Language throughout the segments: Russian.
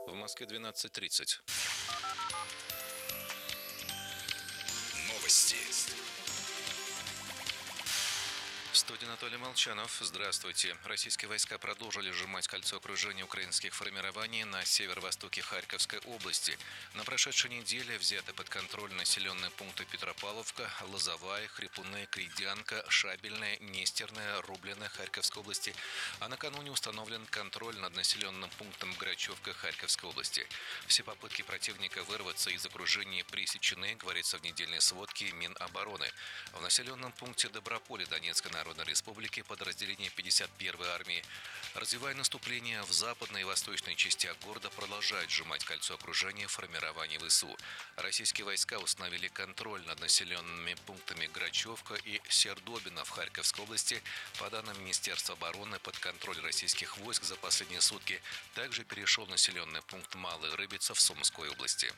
В Москве 12:30. Новости. В студии Анатолий Молчанов. Здравствуйте. Российские войска продолжили сжимать кольцо окружения украинских формирований на северо-востоке Харьковской области. На прошедшей неделе взяты под контроль населенные пункты Петропавловка, Лозовая, Хрипуны, Крейдянка, Шабельная, Нестерная, Рубленная Харьковской области. А накануне установлен контроль над населенным пунктом Грачевка Харьковской области. Все попытки противника вырваться из окружения пресечены, говорится в недельной сводке Минобороны. В населенном пункте Доброполе Донецкой Народной Республики подразделения 51-й армии, развивая наступление в западной и восточной частях города, продолжают сжимать кольцо окружения формирований ВСУ. Российские войска установили контроль над населенными пунктами Грачевка и Сердобино в Харьковской области. По данным Министерства обороны, под контроль российских войск за последние сутки также перешел населенный пункт Малая Рыбица в Сумской области.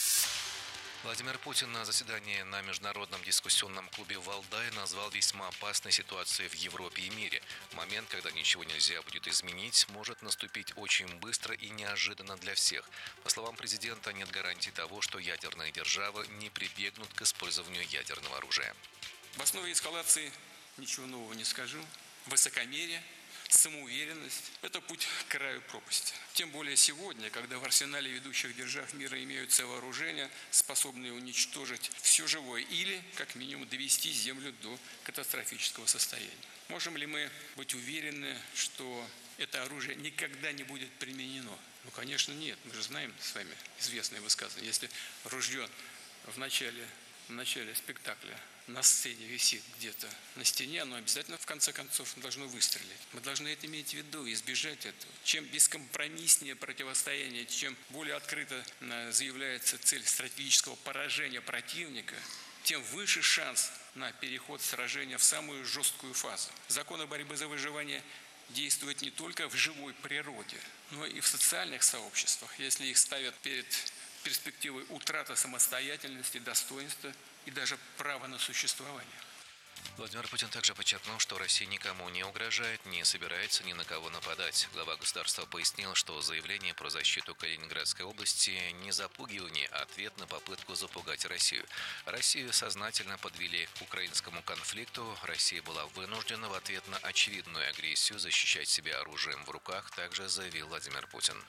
Владимир Путин на заседании на Международном дискуссионном клубе «Валдай» назвал весьма опасной ситуацией в Европе и мире. Момент, когда ничего нельзя будет изменить, может наступить очень быстро и неожиданно для всех. По словам президента, нет гарантий того, что ядерные державы не прибегнут к использованию ядерного оружия. В основе эскалации, ничего нового не скажу, высокомерие, самоуверенность – это путь к краю пропасти. Тем более сегодня, когда в арсенале ведущих держав мира имеются вооружения, способные уничтожить все живое или, как минимум, довести Землю до катастрофического состояния. Можем ли мы быть уверены, что это оружие никогда не будет применено? Ну, конечно, нет. Мы же знаем с вами известное высказывание. Если ружье в начале спектакля на сцене висит где-то на стене, оно обязательно в конце концов должно выстрелить. Мы должны это иметь в виду, избежать этого. Чем бескомпромисснее противостояние, чем более открыто заявляется цель стратегического поражения противника, тем выше шанс на переход сражения в самую жесткую фазу. Законы борьбы за выживание действуют не только в живой природе, но и в социальных сообществах, если их ставят перед перспективой утраты самостоятельности, достоинства и даже права на существование. Владимир Путин также подчеркнул, что Россия никому не угрожает, не собирается ни на кого нападать. Глава государства пояснил, что заявление про защиту Калининградской области не запугивание, а ответ на попытку запугать Россию. Россию сознательно подвели к украинскому конфликту. Россия была вынуждена в ответ на очевидную агрессию защищать себя оружием в руках, также заявил Владимир Путин.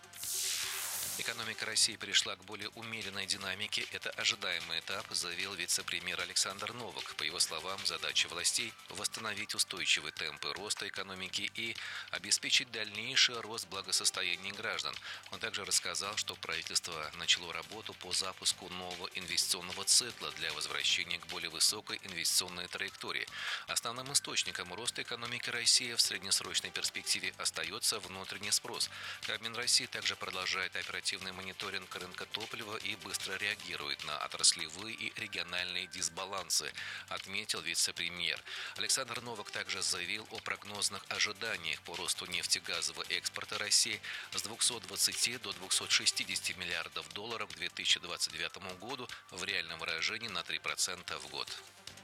Экономика России перешла к более умеренной динамике. Это ожидаемый этап, заявил вице-премьер Александр Новак. По его словам, задача властей – восстановить устойчивые темпы роста экономики и обеспечить дальнейший рост благосостояния граждан. Он также рассказал, что правительство начало работу по запуску нового инвестиционного цикла для возвращения к более высокой инвестиционной траектории. Основным источником роста экономики России в среднесрочной перспективе остается внутренний спрос. Кабмин России также продолжает оперативный мониторинг рынка топлива и быстро реагирует на отраслевые и региональные дисбалансы, отметил вице-премьер. Александр Новак также заявил о прогнозных ожиданиях по росту нефтегазового экспорта России с 220 до 260 миллиардов долларов к 2029 году в реальном выражении на 3% в год.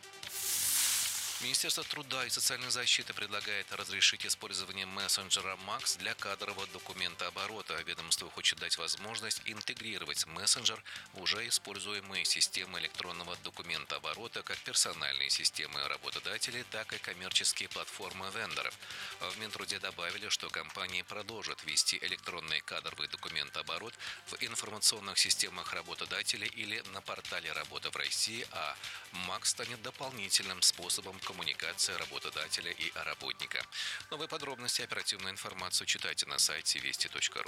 Министерство труда и социальной защиты предлагает разрешить использование мессенджера МАКС для кадрового документооборота. Ведомство хочет дать возможность интегрировать мессенджер в уже используемые системы электронного документооборота, как персональные системы работодателей, так и коммерческие платформы вендоров. В Минтруде добавили, что компании продолжат вести электронный кадровый документооборот в информационных системах работодателей или на портале «Работа в России», а МАКС станет дополнительным способом коммуникации работодателя и работника. Новые подробности и оперативную информацию читайте на сайте вести.ру.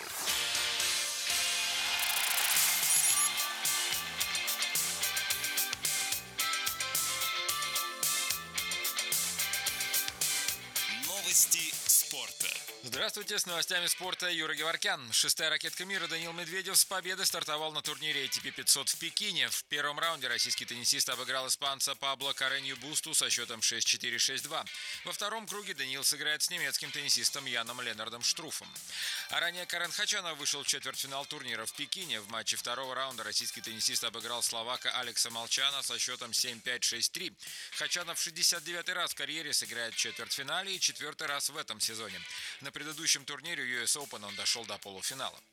Новости спорта. Здравствуйте, с новостями спорта Юра Геворкян. Шестая ракетка мира Даниил Медведев с победой стартовал на турнире ATP 500 в Пекине. В первом раунде российский теннисист обыграл испанца Пабло Карренью Бусту со счетом 6-4, 6-2. Во втором круге Даниил сыграет с немецким теннисистом Яном Ленардом Штруфом. А ранее Карен Хачанов вышел в четвертьфинал турнира в Пекине. В матче второго раунда российский теннисист обыграл словака Алекса Молчана со счетом 7-5, 6-3. Хачанов в 69-й раз в карьере сыграет в четвертьфинале и четвертый раз в этом сезоне. На предыдущем турнире US Open он дошел до полуфинала.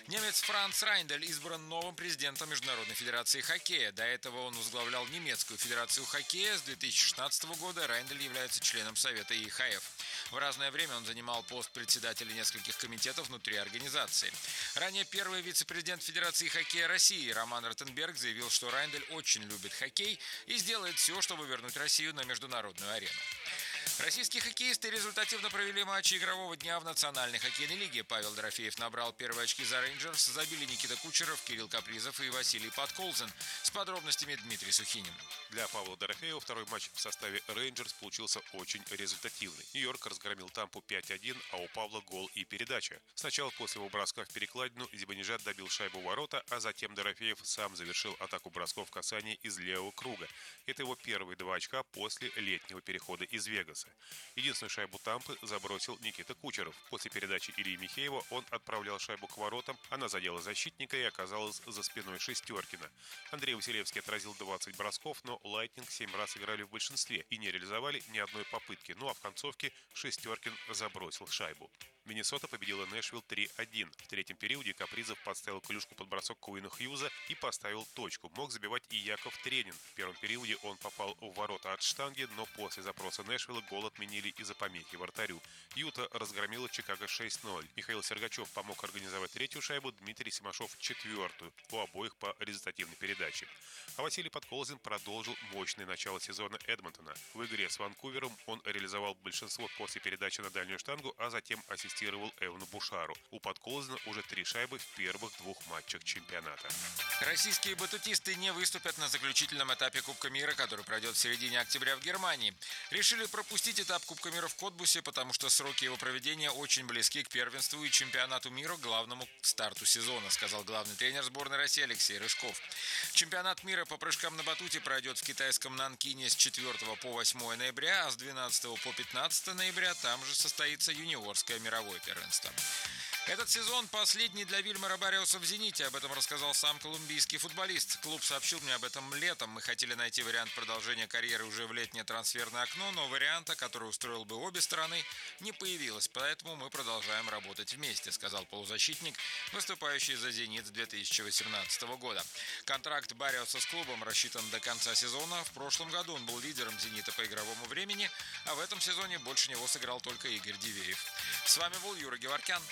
Немец Франц Райндель избран новым президентом Международной федерации хоккея. До этого он возглавлял немецкую федерацию хоккея. С 2016 года Райндель является членом Совета ИХФ. В разное время он занимал пост председателя нескольких комитетов внутри организации. Ранее первый вице-президент Федерации хоккея России Роман Ротенберг заявил, что Райндель очень любит хоккей и сделает все, чтобы вернуть Россию на международную арену. Российские хоккеисты результативно провели матчи игрового дня в Национальной хоккейной лиге. Павел Дорофеев набрал первые очки за Рейнджерс, забили Никита Кучеров, Кирилл Капризов и Василий Подколзен. С подробностями Дмитрий Сухинин. Для Павла Дорофеева второй матч в составе Рейнджерс получился очень результативный. Нью-Йорк разгромил Тампу 5-1, а у Павла гол и передача. Сначала после его броска в перекладину Зибанижад добил шайбу в ворота, а затем Дорофеев сам завершил атаку бросков касания из левого круга. Это его первые 2 очка после летнего перехода из Вегаса. Единственную шайбу Тампы забросил Никита Кучеров. После передачи Ильи Михеева он отправлял шайбу к воротам, она задела защитника и оказалась за спиной Шестеркина. Андрей Василевский отразил 20 бросков, но Лайтнинг 7 раз играли в большинстве и не реализовали ни одной попытки. Ну а в концовке Шестеркин забросил шайбу. Миннесота победила Нэшвилл 3-1. В третьем периоде Капризов подставил клюшку под бросок Куину Хьюза и поставил точку. Мог забивать и Яков Тренин. В первом периоде он попал в ворота от штанги, но после запроса Нэшвилла гол отменили из-за помехи вратарю. Юта разгромила Чикаго 6-0. Михаил Сергачев помог организовать третью шайбу, Дмитрий Симашов четвертую. У обоих по результативной передаче. А Василий Подколзин продолжил мощное начало сезона Эдмонтона. В игре с Ванкувером он реализовал большинство после передачи на дальнюю штангу, а затем ассистировал Эвану Бушару. У Подколзина уже 3 шайбы в первых 2 матчах чемпионата. Российские батутисты не выступят на заключительном этапе Кубка мира, который пройдет в середине октября в Германии. Решили пропустить этап Кубка мира в Котбусе, потому что сроки его проведения очень близки к первенству и чемпионату мира, главному старту сезона, сказал главный тренер сборной России Алексей Рыжков. Чемпионат мира по прыжкам на батуте пройдет в китайском Нанкине с 4 по 8 ноября, а с 12 по 15 ноября там же состоится юниорское мировое первенство. Этот сезон последний для Вильмара Барриоса в «Зените». Об этом рассказал сам колумбийский футболист. Клуб сообщил мне об этом летом. Мы хотели найти вариант продолжения карьеры уже в летнее трансферное окно, но варианта, который устроил бы обе стороны, не появилось. Поэтому мы продолжаем работать вместе, сказал полузащитник, выступающий за «Зенит» с 2018 года. Контракт Барриоса с клубом рассчитан до конца сезона. В прошлом году он был лидером «Зенита» по игровому времени, а в этом сезоне больше него сыграл только Игорь Дивеев. С вами был Юра Геворкян.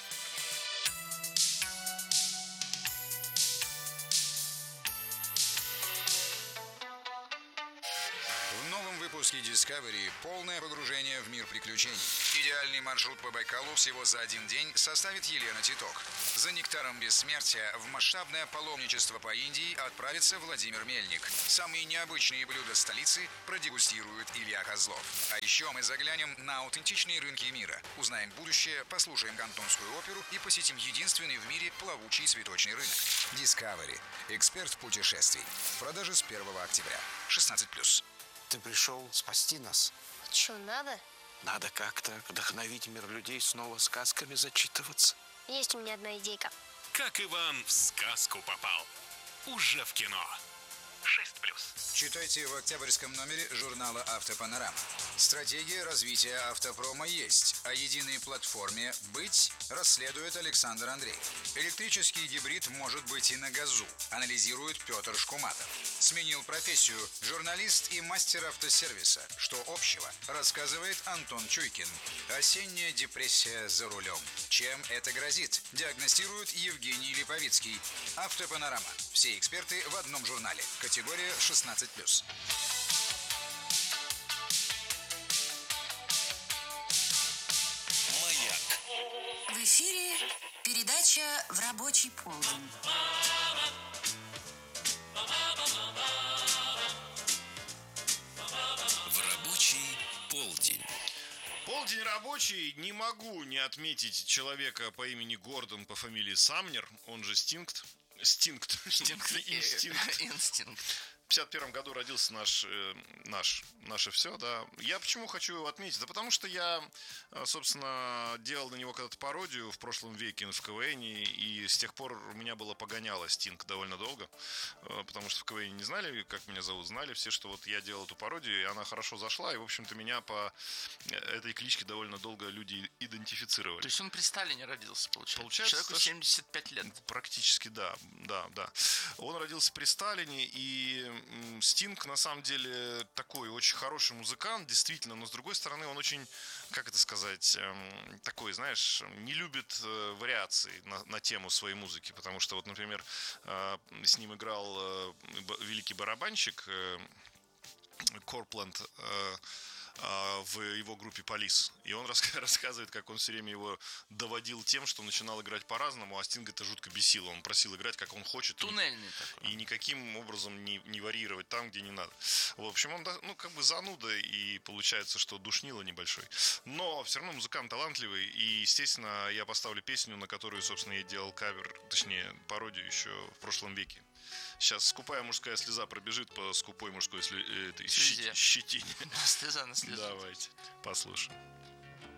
В новом выпуске Discovery полное погружение в мир приключений. Идеальный маршрут по Байкалу всего за 1 день составит Елена Титок. За нектаром бессмертия в масштабное паломничество по Индии отправится Владимир Мельник. Самые необычные блюда столицы продегустирует Илья Козлов. А еще мы заглянем на аутентичные рынки мира. Узнаем будущее, послушаем кантонскую оперу и посетим единственный в мире плавучий цветочный рынок. Discovery. Эксперт путешествий. В продаже с 1 октября. 16+. Ты пришел спасти нас. Что, надо? Надо как-то вдохновить мир людей снова сказками зачитываться. Есть у меня одна идейка. Как Иван в сказку попал. Уже в кино. 6+. Читайте в октябрьском номере журнала «Автопанорама». Стратегия развития автопрома есть. О единой платформе «Быть» расследует Александр Андреев. Электрический гибрид может быть и на газу, анализирует Петр Шкуматов. Сменил профессию журналист и мастер автосервиса. Что общего, рассказывает Антон Чуйкин. Осенняя депрессия за рулем. Чем это грозит? Диагностирует Евгений Липовицкий. Автопанорама. Все эксперты в одном журнале. Категория 16+. Маяк. В эфире передача «В рабочий полдень». В рабочий полдень. Полдень рабочий. Не могу не отметить человека по имени Гордон, по фамилии Самнер, он же Инстинкт. 1951 году родился наше все, да. Я почему хочу его отметить? Да потому что я, собственно, делал на него когда-то пародию в прошлом веке в КВН, и с тех пор у меня было погоняло Стинг довольно долго, потому что в КВН не знали, как меня зовут, знали все, что вот я делал эту пародию, и она хорошо зашла, и, в общем-то, меня по этой кличке довольно долго люди идентифицировали. То есть он при Сталине родился, получается? Человеку Саша, 75 лет. Практически, да. Он родился при Сталине, и Стинг, на самом деле, такой очень хороший музыкант, действительно, но, с другой стороны, он очень, как это сказать, такой, знаешь, не любит вариаций на тему своей музыки, потому что, вот, например, с ним играл великий барабанщик Корпленд в его группе Police. И он рассказывает, как он все время его доводил тем, что начинал играть по-разному, а Стинга это жутко бесило. Он просил играть, как он хочет. Туннельный такой. И никаким образом не варьировать там, где не надо. В общем, он, как бы зануда, и получается, что душнило небольшой. Но все равно музыкант талантливый, и, естественно, я поставлю песню, на которую, собственно, я делал кавер, точнее, пародию еще в прошлом веке. Сейчас скупая мужская слеза пробежит по скупой мужской щетине. Слеза на слезу. Давайте послушаем.